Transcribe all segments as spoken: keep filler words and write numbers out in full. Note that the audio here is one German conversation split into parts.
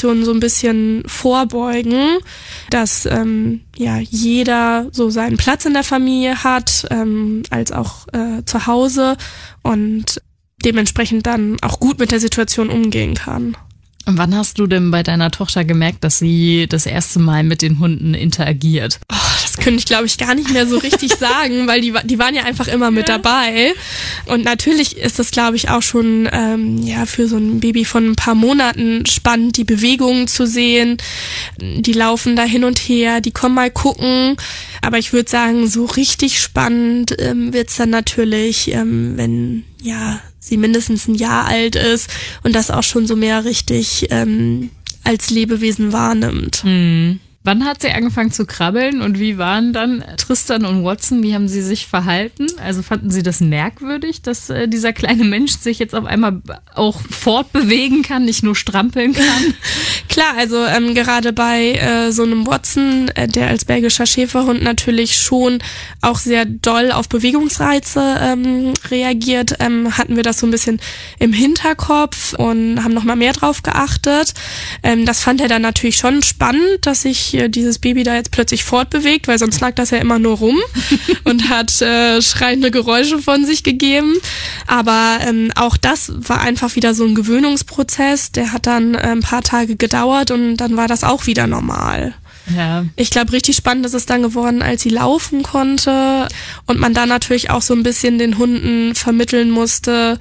Situationen so ein bisschen vorbeugen, dass ähm, ja jeder so seinen Platz in der Familie hat, ähm, als auch äh, zu Hause und dementsprechend dann auch gut mit der Situation umgehen kann. Und wann hast du denn bei deiner Tochter gemerkt, dass sie das erste Mal mit den Hunden interagiert? Oh, das könnte ich, glaube ich, gar nicht mehr so richtig sagen, weil die, die waren ja einfach immer mit dabei. Und natürlich ist das, glaube ich, auch schon ähm, ja für so ein Baby von ein paar Monaten spannend, die Bewegungen zu sehen. Die laufen da hin und her, die kommen mal gucken. Aber ich würde sagen, so richtig spannend ähm, wird's dann natürlich, ähm, wenn ja sie mindestens ein Jahr alt ist und das auch schon so mehr richtig ähm, als Lebewesen wahrnimmt. Mhm. Wann hat sie angefangen zu krabbeln und wie waren dann Tristan und Watson? Wie haben sie sich verhalten? Also fanden sie das merkwürdig, dass äh, dieser kleine Mensch sich jetzt auf einmal auch fortbewegen kann, nicht nur strampeln kann? Klar, also ähm, gerade bei äh, so einem Watson, äh, der als belgischer Schäferhund natürlich schon auch sehr doll auf Bewegungsreize ähm, reagiert, ähm, hatten wir das so ein bisschen im Hinterkopf und haben nochmal mehr drauf geachtet. Ähm, das fand er dann natürlich schon spannend, dass sich dieses Baby da jetzt plötzlich fortbewegt, weil sonst lag das ja immer nur rum und hat äh, schreiende Geräusche von sich gegeben. Aber ähm, auch das war einfach wieder so ein Gewöhnungsprozess. Der hat dann äh, ein paar Tage gedauert und dann war das auch wieder normal. Ja. Ich glaube, richtig spannend ist es dann geworden, als sie laufen konnte und man dann natürlich auch so ein bisschen den Hunden vermitteln musste,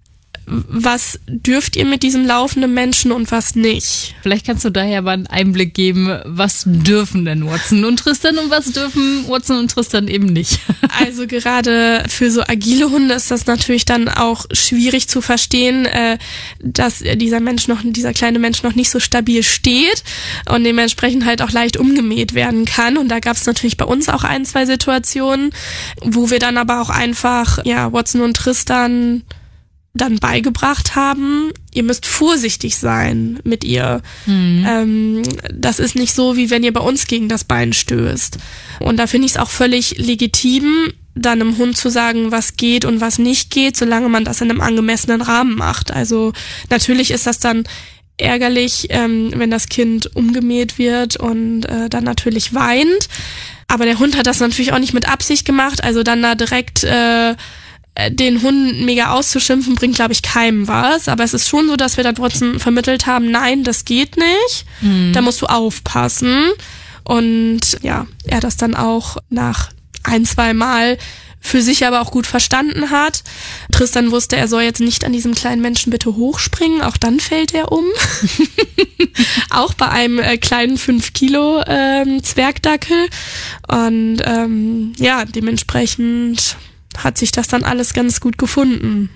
was dürft ihr mit diesem laufenden Menschen und was nicht? Vielleicht kannst du daher mal einen Einblick geben, was dürfen denn Watson und Tristan und was dürfen Watson und Tristan eben nicht? Also gerade für so agile Hunde ist das natürlich dann auch schwierig zu verstehen, äh, dass dieser Mensch noch, dieser kleine Mensch noch nicht so stabil steht und dementsprechend halt auch leicht umgemäht werden kann. Und da gab es natürlich bei uns auch ein, zwei Situationen, wo wir dann aber auch einfach, ja, Watson und Tristan dann beigebracht haben, ihr müsst vorsichtig sein mit ihr. Mhm. Ähm, das ist nicht so, wie wenn ihr bei uns gegen das Bein stößt. Und da finde ich es auch völlig legitim, dann einem Hund zu sagen, was geht und was nicht geht, solange man das in einem angemessenen Rahmen macht. Also natürlich ist das dann ärgerlich, ähm, wenn das Kind umgemäht wird und äh, dann natürlich weint. Aber der Hund hat das natürlich auch nicht mit Absicht gemacht, also dann da direkt äh, den Hund mega auszuschimpfen, bringt, glaube ich, keinem was. Aber es ist schon so, dass wir da trotzdem vermittelt haben, nein, das geht nicht. Mhm. Da musst du aufpassen. Und ja, er das dann auch nach ein, zwei Mal für sich aber auch gut verstanden hat. Tristan wusste, er soll jetzt nicht an diesem kleinen Menschen bitte hochspringen, auch dann fällt er um. Auch bei einem äh, kleinen fünf Kilo ähm, Zwergdackel. Und ähm, ja, dementsprechend hat sich das dann alles ganz gut gefunden.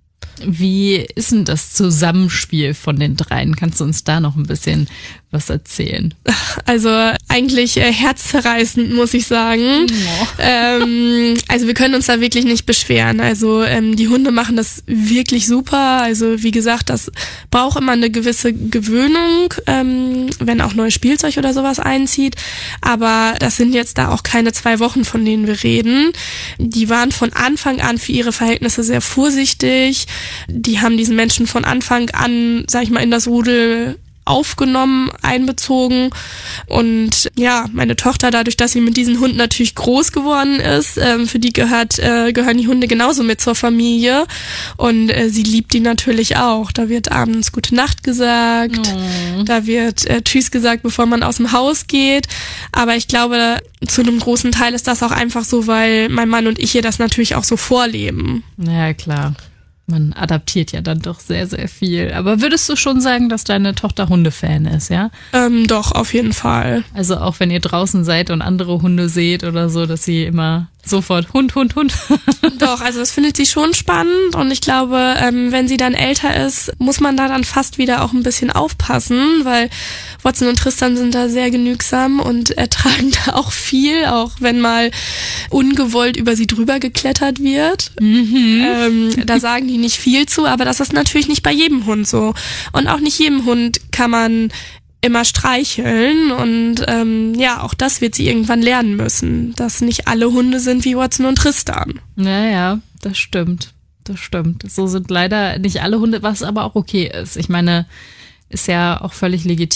Wie ist denn das Zusammenspiel von den dreien? Kannst du uns da noch ein bisschen was erzählen? Also eigentlich äh, herzzerreißend, muss ich sagen. Oh. Ähm, also wir können uns da wirklich nicht beschweren. Also ähm, die Hunde machen das wirklich super. Also wie gesagt, das braucht immer eine gewisse Gewöhnung, ähm, wenn auch neues Spielzeug oder sowas einzieht. Aber das sind jetzt da auch keine zwei Wochen, von denen wir reden. Die waren von Anfang an für ihre Verhältnisse sehr vorsichtig. Die haben diesen Menschen von Anfang an, sag ich mal, in das Rudel aufgenommen, einbezogen. Und ja, meine Tochter, dadurch, dass sie mit diesen Hunden natürlich groß geworden ist, ähm, für die gehört, äh, gehören die Hunde genauso mit zur Familie. Und äh, sie liebt die natürlich auch. Da wird abends Gute Nacht gesagt, oh. Da wird äh, Tschüss gesagt, bevor man aus dem Haus geht. Aber ich glaube, zu einem großen Teil ist das auch einfach so, weil mein Mann und ich ihr das natürlich auch so vorleben. Ja, klar. Man adaptiert ja dann doch sehr, sehr viel. Aber würdest du schon sagen, dass deine Tochter Hundefan ist, ja? Ähm, doch, auf jeden Fall. Also auch wenn ihr draußen seid und andere Hunde seht oder so, dass sie immer sofort Hund, Hund, Hund. Doch, also das findet sie schon spannend und ich glaube, ähm, wenn sie dann älter ist, muss man da dann fast wieder auch ein bisschen aufpassen, weil Watson und Tristan sind da sehr genügsam und ertragen da auch viel, auch wenn mal ungewollt über sie drüber geklettert wird. Mhm. Ähm, da sagen die nicht viel zu, aber das ist natürlich nicht bei jedem Hund so. Und auch nicht jedem Hund kann man immer streicheln und ähm, ja, auch das wird sie irgendwann lernen müssen, dass nicht alle Hunde sind wie Watson und Tristan. Naja, das stimmt, das stimmt. So sind leider nicht alle Hunde, was aber auch okay ist. Ich meine, ist ja auch völlig legitim.